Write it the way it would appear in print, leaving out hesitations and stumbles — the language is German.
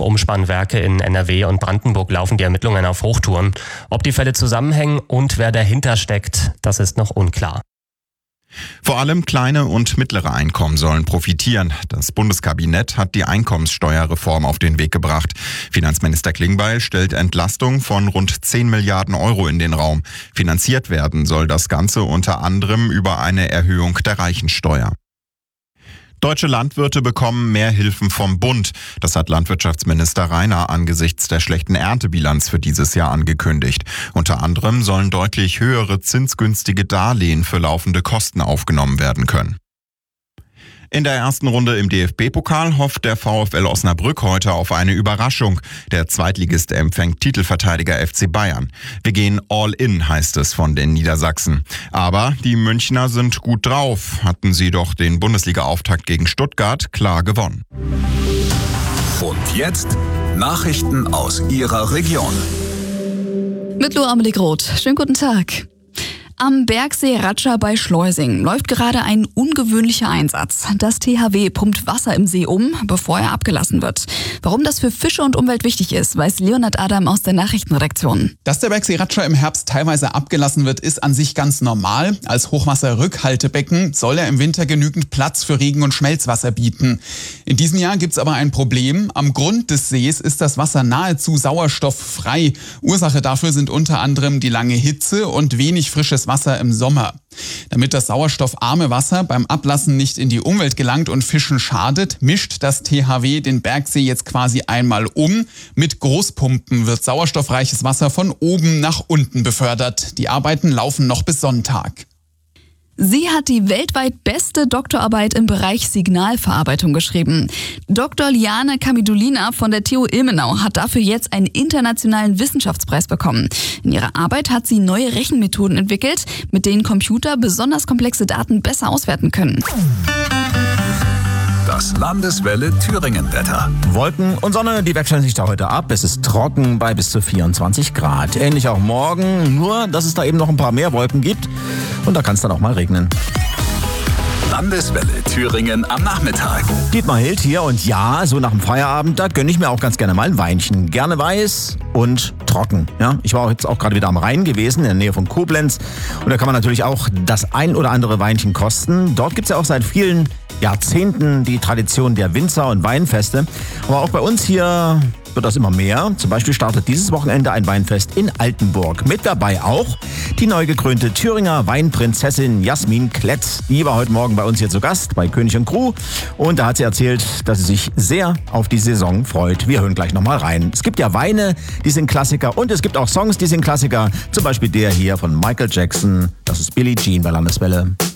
Umspannwerke in NRW und Brandenburg laufen die Ermittlungen auf Hochtouren. Ob die Fälle zusammenhängen und wer dahinter steckt, das ist noch unklar. Vor allem kleine und mittlere Einkommen sollen profitieren. Das Bundeskabinett hat die Einkommenssteuerreform auf den Weg gebracht. Finanzminister Klingbeil stellt Entlastung von rund 10 Milliarden Euro in den Raum. Finanziert werden soll das Ganze unter anderem über eine Erhöhung der Reichensteuer. Deutsche Landwirte bekommen mehr Hilfen vom Bund. Das hat Landwirtschaftsminister Rainer angesichts der schlechten Erntebilanz für dieses Jahr angekündigt. Unter anderem sollen deutlich höhere zinsgünstige Darlehen für laufende Kosten aufgenommen werden können. In der ersten Runde im DFB-Pokal hofft der VfL Osnabrück heute auf eine Überraschung. Der Zweitligist empfängt Titelverteidiger FC Bayern. Wir gehen all in, heißt es von den Niedersachsen. Aber die Münchner sind gut drauf. Hatten sie doch den Bundesliga-Auftakt gegen Stuttgart klar gewonnen. Und jetzt Nachrichten aus Ihrer Region. Mit Amelie Groth. Schönen guten Tag. Am Bergsee Ratscha bei Schleusing läuft gerade ein ungewöhnlicher Einsatz. Das THW pumpt Wasser im See um, bevor er abgelassen wird. Warum das für Fische und Umwelt wichtig ist, weiß Leonhard Adam aus der Nachrichtenredaktion. Dass der Bergsee Ratscha im Herbst teilweise abgelassen wird, ist an sich ganz normal. Als Hochwasserrückhaltebecken soll er im Winter genügend Platz für Regen- und Schmelzwasser bieten. In diesem Jahr gibt's aber ein Problem. Am Grund des Sees ist das Wasser nahezu sauerstofffrei. Ursache dafür sind unter anderem die lange Hitze und wenig frisches Wasser im Sommer. Damit das sauerstoffarme Wasser beim Ablassen nicht in die Umwelt gelangt und Fischen schadet, mischt das THW den Bergsee jetzt quasi einmal um. Mit Großpumpen wird sauerstoffreiches Wasser von oben nach unten befördert. Die Arbeiten laufen noch bis Sonntag. Sie hat die weltweit beste Doktorarbeit im Bereich Signalverarbeitung geschrieben. Dr. Liane Kamidulina von der TU Ilmenau hat dafür jetzt einen internationalen Wissenschaftspreis bekommen. In ihrer Arbeit hat sie neue Rechenmethoden entwickelt, mit denen Computer besonders komplexe Daten besser auswerten können. Das Landeswelle Thüringen-Wetter. Wolken und Sonne, die wechseln sich da heute ab. Es ist trocken bei bis zu 24 Grad. Ähnlich auch morgen, nur dass es da eben noch ein paar mehr Wolken gibt. Und da kann es dann auch mal regnen. Landeswelle Thüringen am Nachmittag. Dietmar Hild hier und ja, so nach dem Feierabend, da gönne ich mir auch ganz gerne mal ein Weinchen. Gerne weiß und trocken. Ja, ich war jetzt auch gerade wieder am Rhein gewesen, in der Nähe von Koblenz. Und da kann man natürlich auch das ein oder andere Weinchen kosten. Dort gibt es ja auch seit vielen Jahrzehnten die Tradition der Winzer- und Weinfeste. Aber auch bei uns hier wird das immer mehr. Zum Beispiel startet dieses Wochenende ein Weinfest in Altenburg. Mit dabei auch die neu gekrönte Thüringer Weinprinzessin Jasmin Kletz. Die war heute Morgen bei uns hier zu Gast bei König und Crew. Und da hat sie erzählt, dass sie sich sehr auf die Saison freut. Wir hören gleich nochmal rein. Es gibt ja Weine, die sind Klassiker. Und es gibt auch Songs, die sind Klassiker. Zum Beispiel der hier von Michael Jackson. Das ist Billie Jean bei Landeswelle.